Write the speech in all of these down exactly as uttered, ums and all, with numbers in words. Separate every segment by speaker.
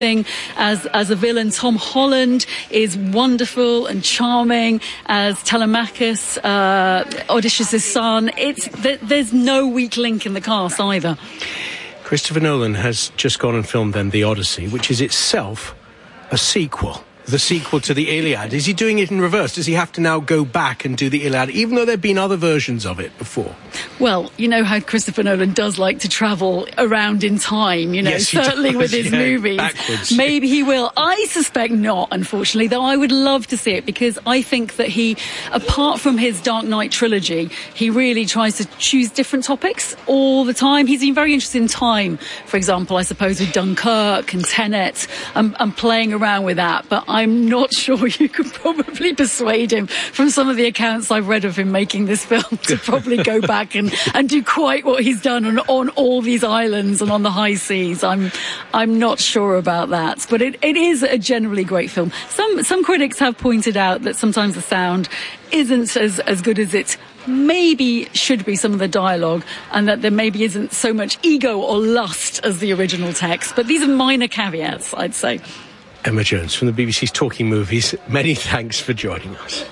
Speaker 1: as as a villain. Tom Holland is wonderful and charming as Telemachus, uh, Odysseus' son. It's th- there's no weak link in the cast either.
Speaker 2: Christopher Nolan has just gone and filmed then The Odyssey, which is itself a sequel. The sequel to the Iliad. Is he doing it in reverse? Does he have to now go back and do the Iliad, even though there have been other versions of it before?
Speaker 1: Well, you know how Christopher Nolan does like to travel around in time, you know,
Speaker 2: yes,
Speaker 1: certainly
Speaker 2: does,
Speaker 1: with his
Speaker 2: yeah,
Speaker 1: movies.
Speaker 2: Backwards.
Speaker 1: Maybe he will. I suspect not, unfortunately, though I would love to see it, because I think that he, apart from his Dark Knight trilogy, he really tries to choose different topics all the time. He's been very interested in time, for example, I suppose, with Dunkirk and Tenet, and, and playing around with that. But I'm not sure you could probably persuade him, from some of the accounts I've read of him making this film, to probably go back and, and do quite what he's done on, on all these islands and on the high seas. I'm I'm not sure about that. But it, it is a generally great film. Some some critics have pointed out that sometimes the sound isn't as, as good as it maybe should be, some of the dialogue, and that there maybe isn't so much ego or lust as the original text. But these are minor caveats, I'd say.
Speaker 2: Emma Jones from the B B C's Talking Movies, many thanks for joining us.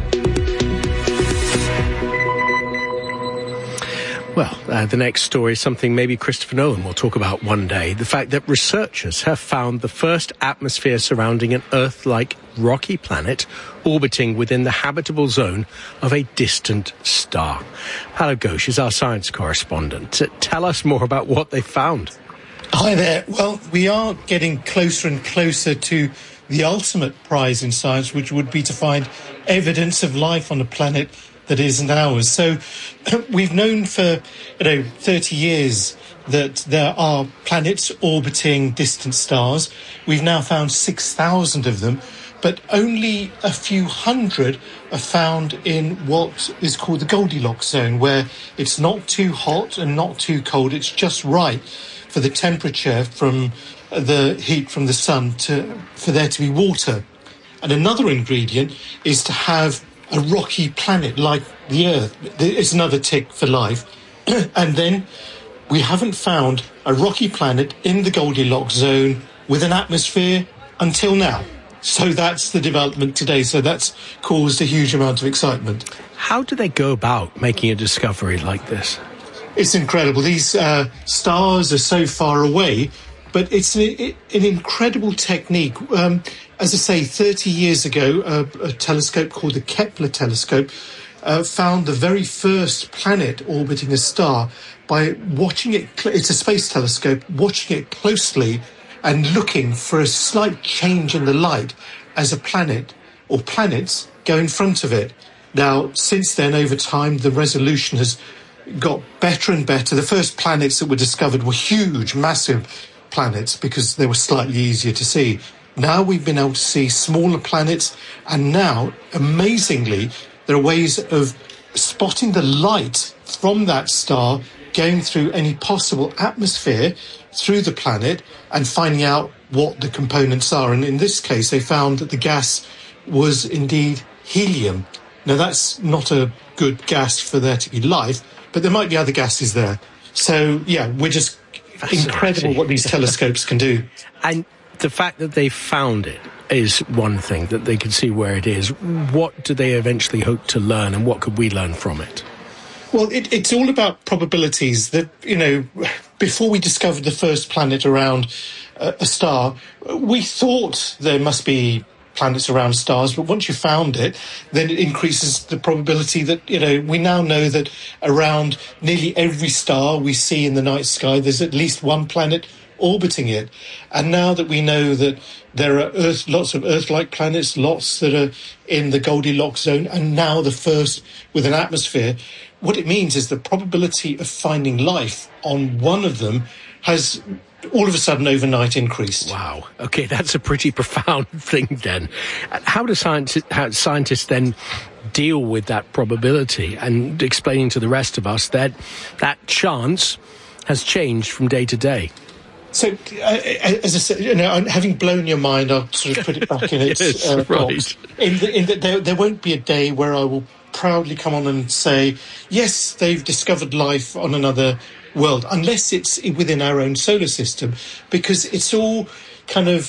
Speaker 2: Well, uh, the next story is something maybe Christopher Nolan will talk about one day. The fact that researchers have found the first atmosphere surrounding an Earth-like rocky planet orbiting within the habitable zone of a distant star. Paolo Ghosh is our science correspondent. Tell us more about what they found.
Speaker 3: Hi there. Well, we are getting closer and closer to the ultimate prize in science, which would be to find evidence of life on a planet that isn't ours. So we've known for, you know, thirty years that there are planets orbiting distant stars. We've now found six thousand of them, but only a few hundred are found in what is called the Goldilocks zone, where it's not too hot and not too cold. It's just right for the temperature from the heat from the sun to for there to be water. And another ingredient is to have a rocky planet like the Earth. It's another tick for life. And then we haven't found a rocky planet in the Goldilocks zone with an atmosphere until now. So that's the development today. So that's caused a huge amount of excitement.
Speaker 2: How do they go about making a discovery like this?
Speaker 3: It's incredible. These uh, stars are so far away, but it's a, an incredible technique. Um, as I say, thirty years ago, uh, a telescope called the Kepler telescope uh, found the very first planet orbiting a star by watching it. Cl- it's a space telescope, watching it closely and looking for a slight change in the light as a planet or planets go in front of it. Now, since then, over time, the resolution has got better and better. The first planets that were discovered were huge, massive planets because they were slightly easier to see. Now we've been able to see smaller planets, and now, amazingly, there are ways of spotting the light from that star going through any possible atmosphere through the planet and finding out what the components are. And in this case, they found that the gas was indeed helium. Now, that's not a good gas for there to be life, but there might be other gases there. So, yeah, we're just incredible what these telescopes can do.
Speaker 2: And the fact that they found it is one thing, that they can see where it is. What do they eventually hope to learn, and what could we learn from it?
Speaker 3: Well, it, it's all about probabilities. That, you know, before we discovered the first planet around a, a star, we thought there must be planets around stars, but once you found it, then it increases the probability that, you know, we now know that around nearly every star we see in the night sky, there's at least one planet orbiting it. And now that we know that there are Earth, lots of Earth-like planets, lots that are in the Goldilocks zone, and now the first with an atmosphere, what it means is the probability of finding life on one of them has all of a sudden overnight increased.
Speaker 2: Wow. Okay, that's a pretty profound thing then. How do scientists, how scientists then deal with that probability and explaining to the rest of us that that chance has changed from day to day?
Speaker 3: So, uh, as I said, you know, having blown your mind, I'll sort of put it back in its
Speaker 2: yes,
Speaker 3: uh,
Speaker 2: right.
Speaker 3: box. In the, in the, there, there won't be a day where I will proudly come on and say, yes, they've discovered life on another world, unless it's within our own solar system, because it's all kind of